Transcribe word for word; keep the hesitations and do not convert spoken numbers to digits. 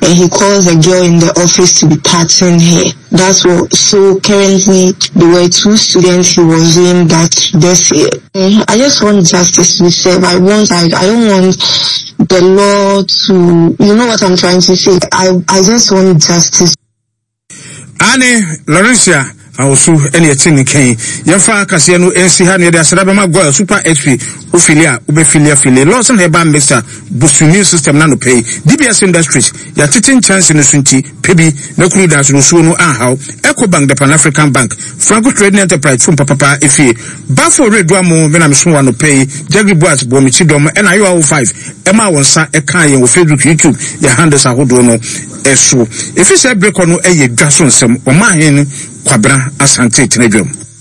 and he calls a girl in the office to be patching her. That's what. So currently there were two students he was doing that this year. I just want justice to be served. I want, I, I don't want the law to, you know what I'm trying to say. I, I just want justice. Anne Laurentia also any attending Kane. Yafa Casiano N C Hania Sarabama Goyle Super H P Ophelia Ubefilia Fili Loss and Heban Mister Busumi system nano pay D B S Industries ya titin chance in the Sunti Pebi Nakuru Dance Nusuno Ahau Eco Bank the Pan African Bank Franco Trading Enterprise from Papa Efi Bafo Red Duamo Menam Suano pay Jaggy Boas Bomichidom and I O five Emma Wonsa Ekai and Facebook YouTube ya handles are Hodono Eso if it's a break on a Jason Sem or Mahin Kwabra Asante Tenedrum.